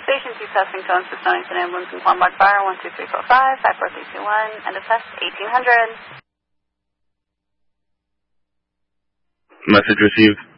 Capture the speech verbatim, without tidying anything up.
Station two testing tones for Stonington Ambulance and Lombard Fire, one two three four five, five four three two one, end of test, eighteen hundred. Message received.